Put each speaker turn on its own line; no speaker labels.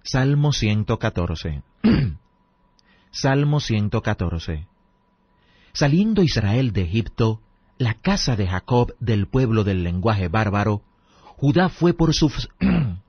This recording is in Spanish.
Salmo 114. Salmo 114. Saliendo Israel de Egipto, la casa de Jacob del pueblo del lenguaje bárbaro, Judá fue por su